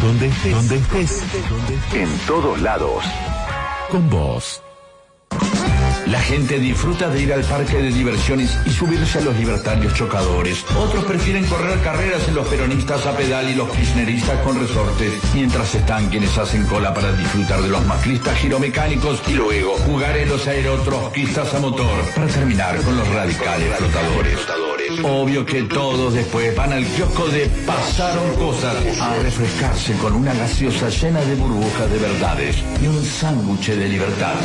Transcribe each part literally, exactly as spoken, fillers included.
Donde estés, donde estés, donde estés, en todos lados. Con vos. La gente disfruta de ir al parque de diversiones y subirse a los libertarios chocadores. Otros prefieren correr carreras en los peronistas a pedal y los kirchneristas con resortes, mientras están quienes hacen cola para disfrutar de los macristas giromecánicos y luego jugar en los aerotrotskistas a motor, para terminar con los radicales flotadores. Obvio que todos después van al kiosco de Pasaron Cosas a refrescarse con una gaseosa llena de burbujas de verdades y un sándwich de libertad.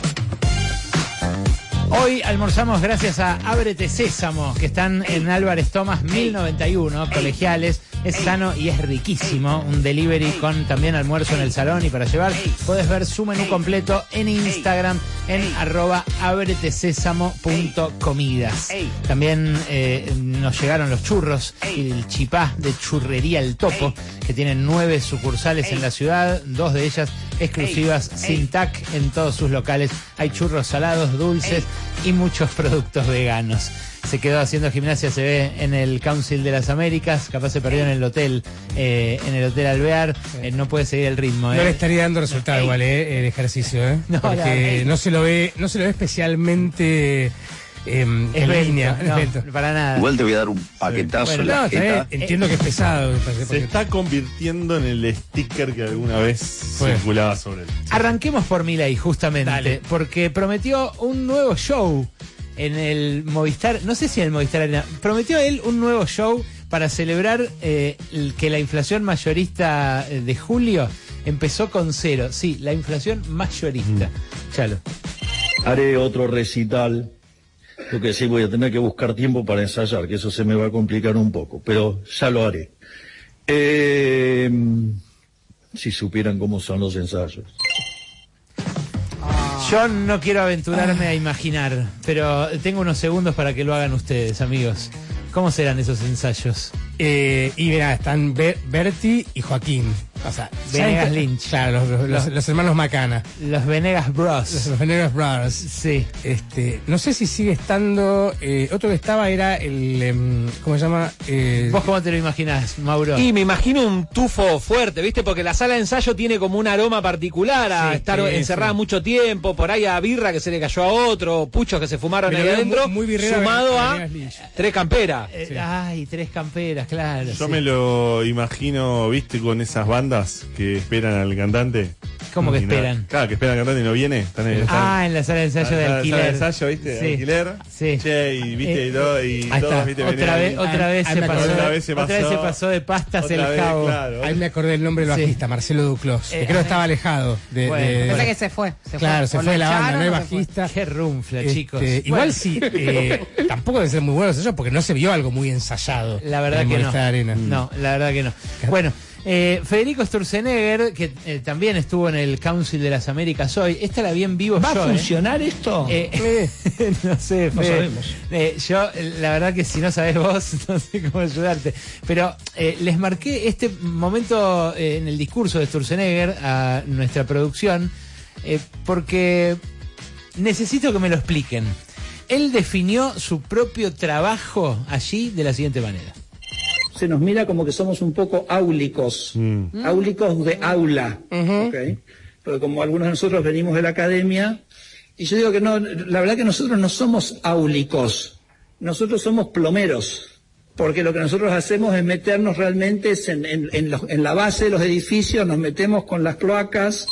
Hoy almorzamos gracias a Ábrete Sésamo, que están en Álvarez Thomas mil noventa y uno, colegiales. Es sano y es riquísimo. Un delivery con también almuerzo en el salón y para llevar. Podés ver su menú completo en Instagram en arroba abretesésamo punto comidas. También eh, nos llegaron los churros y el chipá de Churrería El Topo, que tienen nueve sucursales en la ciudad, dos de ellas exclusivas sin T A C en todos sus locales. Hay churros salados, dulces y muchos productos veganos. Se quedó haciendo gimnasia, se ve en el Council de las Américas, capaz se perdió en el hotel, eh, en el hotel Alvear, eh, no puede seguir el ritmo. Eh. No le estaría dando resultado igual, eh, el ejercicio, eh, no, porque no se lo ve, no se lo ve especialmente eh, en Esbelto, línea. No, para nada. Igual te voy a dar un paquetazo bueno, en la no, jeta. Entiendo que es pesado. Se está convirtiendo en el sticker que alguna vez Bueno. circulaba sobre él. Arranquemos por Milei, justamente, Dale. porque prometió un nuevo show en el Movistar, no sé si en el Movistar Arena, prometió él un nuevo show para celebrar eh, el, que la inflación mayorista de julio empezó con cero. Sí, la inflación mayorista. Mm. Chalo. Haré otro recital. Lo que sí voy a tener que buscar tiempo para ensayar, que eso se me va a complicar un poco, pero ya lo haré. Eh, si supieran cómo son los ensayos. Yo no quiero aventurarme a imaginar, pero tengo unos segundos para que lo hagan ustedes, amigos. ¿Cómo serán esos ensayos? Eh, y mira, están Be- Berti y Joaquín. O sea, Venegas ¿saben? Lynch. Claro, los, los, los, los hermanos Macana. Los Venegas Bros. Los, los Venegas Brothers. Sí. Este, no sé si sigue estando. Eh, otro que estaba era el. Eh, ¿Cómo se llama? Eh, ¿Vos cómo te lo imaginás, Mauro? Y me imagino un tufo fuerte, ¿viste? Porque la sala de ensayo tiene como un aroma particular a Sí, estar sí, encerrada sí. mucho tiempo, por ahí a birra que se le cayó a otro, puchos que se fumaron Me ahí lo veo adentro, muy- muy birrera sumado a a Venegas Lynch. tres camperas. Eh, Sí. Ay, tres camperas, claro. Yo sí. me lo imagino, viste, con esas bandas que esperan al cantante. ¿Cómo que Y no- esperan? Claro, que esperan al cantante y no viene. Están en, están- Ah, en la sala de ensayo de Ah, alquiler. sala de ensayo, ¿viste? Sí. Alquiler. Sí. Che, y viste, Eh, y, todo, y ahí todos, está. viste, Otra venían vez, ahí. otra vez Ah, se me pasó. acordé. Otra vez se Otra vez pasó. se pasó de pastas Otra el vez, cabo. claro. Ahí me acordé del nombre del Sí. bajista, Marcelo Duclos. Eh, que creo que estaba alejado de. Bueno, de- bueno. Pensé que se fue. Se claro, fue. se O fue lo de la banda, echaron no hay o se fue. bajista. Qué runfla, Este, chicos. Igual Bueno, sí, eh, tampoco debe ser muy bueno eso, porque no se vio algo muy ensayado. La verdad en que no. Movistar Arena. No, la verdad que no. Bueno, eh, Federico Sturzenegger, que eh, también estuvo en el Council de las Américas hoy, esta la vi en vivo ¿Va yo. a eh. funcionar esto? Eh, no sé, No Fede. sabemos. Eh, yo, eh, la verdad que si no sabés vos, no sé cómo ayudarte. Pero eh, les marqué este momento eh, en el discurso de Sturzenegger a nuestra producción, eh, porque necesito que me lo expliquen. Él definió su propio trabajo allí de la siguiente manera. Se nos mira como que somos un poco áulicos, Mm. áulicos de aula, ¿ok? Porque como algunos de nosotros venimos de la academia, y yo digo que no, la verdad que nosotros no somos áulicos, nosotros somos plomeros, porque lo que nosotros hacemos es meternos realmente en, en, en, los- en la base de los edificios, nos metemos con las cloacas.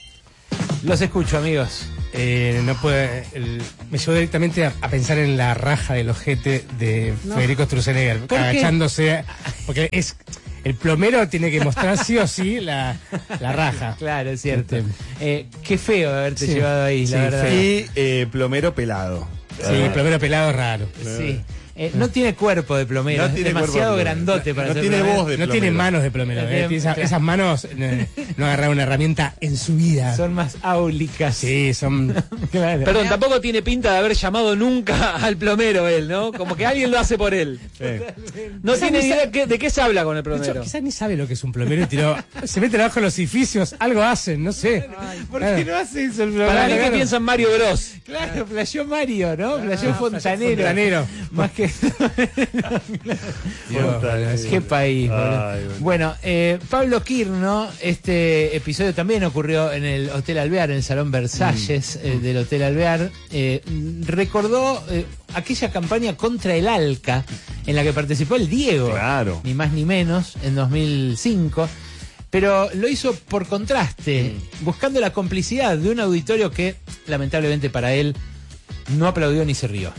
Los escucho, amigos. Eh, no puede, el- me llevó directamente a, a pensar en la raja del ojete de Federico Sturzenegger, ¿Por qué? agachándose, porque es el plomero tiene que mostrar sí o sí la, la raja. Claro, es cierto. Este, Eh, qué feo haberte Sí. llevado ahí, la Sí, verdad. Y eh, plomero pelado. Sí, el plomero pelado es raro. Sí. Eh, no tiene cuerpo de plomero, No es tiene demasiado cuerpo de plomero. grandote para No ser tiene plomero. voz de No plomero. tiene manos de plomero. No eh, tiene- esa- claro. esas manos eh, no agarraron una herramienta en su vida. Son más áulicas. Sí, son. Claro. Perdón, tampoco tiene pinta de haber llamado nunca al plomero él, ¿no? Como que alguien lo hace por él. Eh. No Quizás tiene ni idea sa- de qué, de qué se habla con el De hecho, plomero. quizás ni sabe lo que es un plomero y tiró. Se mete abajo de los edificios, algo hacen, no sé. ¿Por Claro. qué no hace eso el Para plomero? mí que claro. piensa en Mario Bros. Claro, flasheó Mario, ¿no? Flasheó Ah, Fontanero. Fontanero. Más que Dios, qué país, Ay, bueno, bueno eh, Pablo Quirno, este episodio también ocurrió en el Hotel Alvear, en el Salón Versalles mm. eh, del Hotel Alvear. Eh, recordó eh, aquella campaña contra el ALCA en la que participó el Diego, claro, ni más ni menos, en dos mil cinco. Pero lo hizo por contraste, mm. buscando la complicidad de un auditorio que, lamentablemente para él, no aplaudió ni se rió.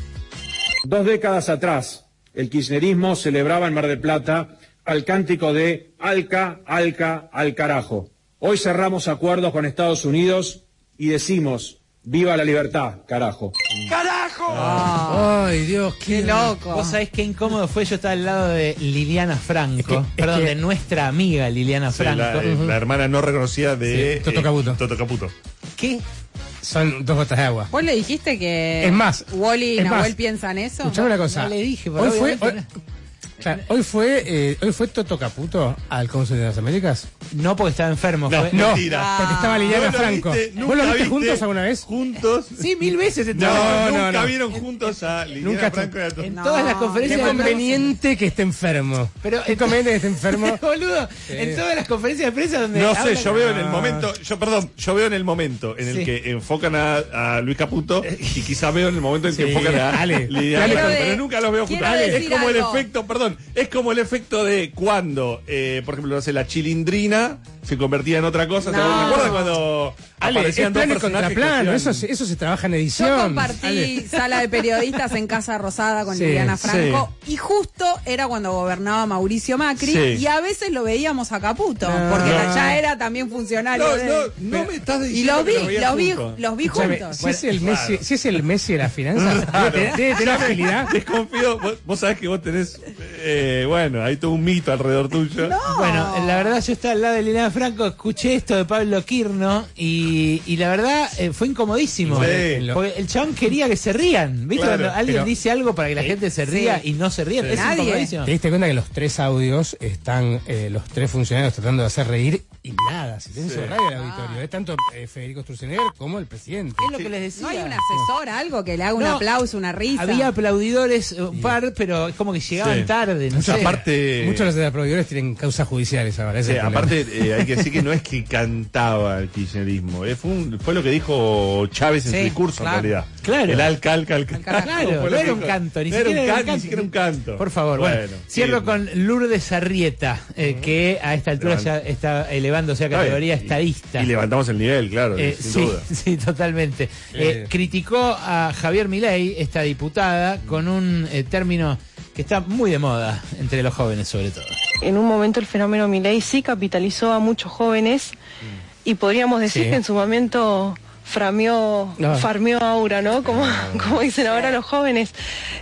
Dos décadas atrás, el kirchnerismo celebraba en Mar del Plata al cántico de Alca, Alca, al carajo. Hoy cerramos acuerdos con Estados Unidos y decimos, viva la libertad, carajo. ¡Carajo! Oh. Ay, Dios, qué, qué loco. Vos sabés qué incómodo fue. Yo estaba al lado de Liliana Franco, es que, es perdón, que... de nuestra amiga Liliana sí, Franco. La, uh-huh. la hermana no reconocida de sí, Toto Caputo. Eh, Toto Caputo. ¿Qué? Son dos gotas de agua. ¿Vos le dijiste que es más, Wally y es Nahuel más, piensan eso? Escuchame una cosa. No le dije, hoy fue, hoy, no. Claro, hoy fue eh, hoy fue Toto Caputo al Cónsul de las Américas. No, porque estaba enfermo. No, fue... no mentira. Porque estaba Liliana no Franco. Viste, ¿Vos lo viste, viste juntos alguna vez? Juntos. Sí, mil veces. No, no, nunca no, vieron juntos a Liliana nunca Franco y a En no, todas las conferencias. Es conveniente que esté enfermo. Pero es conveniente que esté enfermo. Boludo, sí. En todas las conferencias de prensa donde. No sé, yo veo no. en el momento, yo perdón, yo veo en el momento en el sí. que enfocan a, a Luis Caputo y quizás veo en el momento en que sí, enfocan a Ale, Liliana Ale, Franco, de, pero nunca los veo juntos. Es como algo. el efecto, perdón, es como el efecto de cuando, eh, por ejemplo, no sé, la Chilindrina se convertía en otra cosa. No. ¿Te acuerdas cuando Ale, aparecían dos personajes? Plano, eso, eso se trabaja en edición. Yo compartí Ale. sala de periodistas en Casa Rosada con sí, Liliana Franco sí. y justo era cuando gobernaba Mauricio Macri sí. y a veces lo veíamos a Caputo, no, porque no. ya era también funcionario. No, de... no, no me estás diciendo. Y los vi, que los vi, juntos. los vi Escuchame, juntos. Si es, el Messi, claro. si es el Messi de las finanzas, claro. debe, debe tener agilidad. Desconfío, vos, vos sabés que vos tenés, eh, bueno, hay todo un mito alrededor tuyo. No. Bueno, la verdad yo estaba al lado de Liliana Franco, escuché esto de Pablo Quirno y, y la verdad eh, fue incomodísimo. Sí. Porque el chabón quería que se rían. ¿Viste? Claro, cuando alguien pero, dice algo para que la gente se ría sí. y no se ríe, sí. es Nadie. incomodísimo. ¿Te diste cuenta que los tres audios están eh, los tres funcionarios tratando de hacer reír y nada? Silencio sí. radio del auditorio. Es tanto eh, Federico Sturzenegger como el presidente. Es lo que les decía. No hay un asesor, algo que le haga un no, aplauso, una risa. Había aplaudidores, un par, pero es como que llegaban sí. tarde. No Mucha sé. Aparte, muchos de los aplaudidores tienen causas judiciales ahora. Sí, aparte, eh, hay que decir que no es que cantaba el kirchnerismo. Eh, fue, un, fue lo que dijo Chávez en sí, su discurso, claro, en realidad. Claro. El alca, alca, alca. Claro, no era un canto, ni, no siquiera, era un can, can, ni siquiera un canto. Por favor, bueno. bueno cierro sí. con Lourdes Arrieta, eh, uh-huh. que a esta altura Levant. ya está elevándose a categoría y, estadista. Y levantamos el nivel, claro, eh, sin sí, duda. Sí, totalmente. Eh. Eh, criticó a Javier Milei, esta diputada, con un eh, término que está muy de moda entre los jóvenes, sobre todo. En un momento el fenómeno Milei sí capitalizó a muchos jóvenes mm. y podríamos decir sí. que en su momento frameó, no. farmeó aura, ¿no? Como, no. como dicen ahora los jóvenes.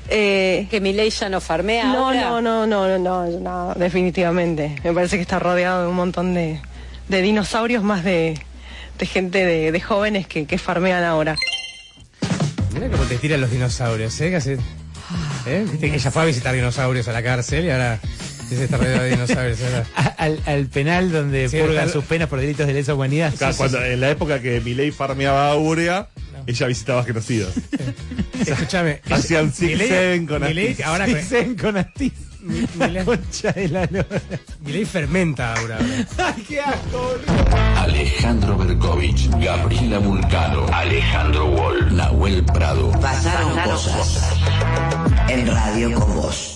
Eh, ¿Que Milei ya no farmea no, ahora? No, no, no, no, no, no, definitivamente. Me parece que está rodeado de un montón de, de dinosaurios más de, de gente de, de jóvenes que, que farmean ahora. Mira cómo te tiran los dinosaurios, ¿eh? Hace, ¿eh? Viste que ella fue a visitar dinosaurios a la cárcel y ahora se está rodeado de dinosaurios. al, al penal donde sí, purgan sus penas por delitos de lesa humanidad. Claro, sí, cuando, sí. En la época que Milei farmeaba a Áurea, no. ella visitaba genocidas. Sí. Escúchame. Hacían Six Seven con Milei, ahora Six Seven con Astiz. Milei, concha de la lora. Milei fermenta ahora. Ay, qué asco, boludo. Alejandro Berkovich, Gabriela Vulcano, Alejandro Wall, Nahuel Prado. Pasaron cosas en Radio con Vos.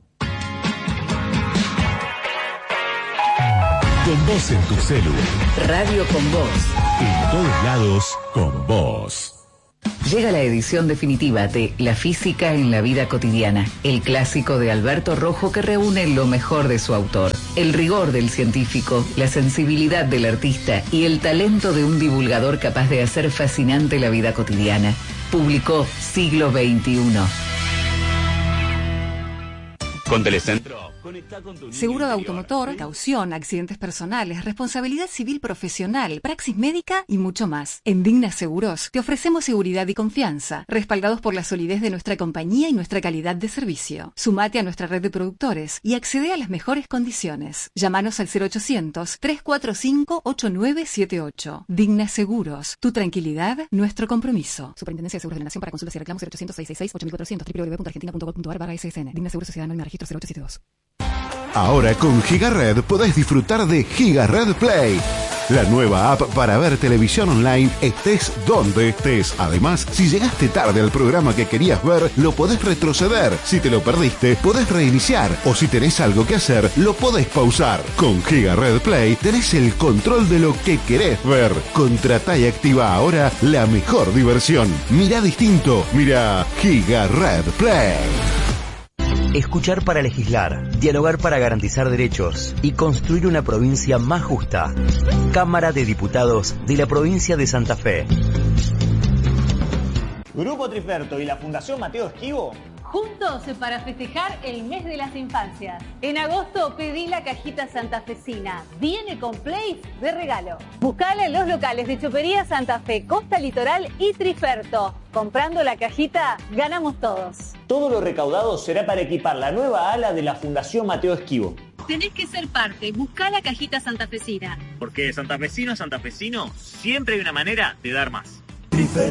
Con vos en tu celu. Radio con Vos. En todos lados, con vos. Llega la edición definitiva de La física en la vida cotidiana, el clásico de Alberto Rojo que reúne lo mejor de su autor, el rigor del científico, la sensibilidad del artista y el talento de un divulgador capaz de hacer fascinante la vida cotidiana. Publicó Siglo veintiuno. Con Telecentro Seguro de automotor, caución, accidentes personales, responsabilidad civil profesional, praxis médica y mucho más. En Digna Seguros te ofrecemos seguridad y confianza, respaldados por la solidez de nuestra compañía y nuestra calidad de servicio. Sumate a nuestra red de productores y accede a las mejores condiciones. Llámanos al cero ochocientos, trescientos cuarenta y cinco, ochenta y nueve setenta y ocho. Digna Seguros, tu tranquilidad, nuestro compromiso. Superintendencia de Seguros de la Nación. Para consultas y reclamos cero ochocientos, seiscientos sesenta y seis, ocho mil cuatrocientos, w w w punto argentina punto gov punto a r barra S S N. Digna Seguros Sociedad Anónima Registro cero ocho siete dos. Ahora con GigaRed podés disfrutar de GigaRed Play, la nueva app para ver televisión online estés donde estés. Además, si llegaste tarde al programa que querías ver, lo podés retroceder. Si te lo perdiste, podés reiniciar. O si tenés algo que hacer, lo podés pausar. Con GigaRed Play tenés el control de lo que querés ver. Contratá y activa ahora la mejor diversión. Mirá distinto, mirá GigaRed Play. Escuchar para legislar, dialogar para garantizar derechos y construir una provincia más justa. Cámara de Diputados de la provincia de Santa Fe. Grupo Triferto y la Fundación Mateo Esquivo. Juntos para festejar el mes de las infancias. En agosto pedí la cajita santafesina. Viene con Play de regalo. Buscala en los locales de Chopería Santa Fe, Costa Litoral y Triferto. Comprando la cajita, ganamos todos. Todo lo recaudado será para equipar la nueva ala de la Fundación Mateo Esquivo. Tenés que ser parte. Buscá la cajita santafesina. Porque de santafesino a santafesino siempre hay una manera de dar más.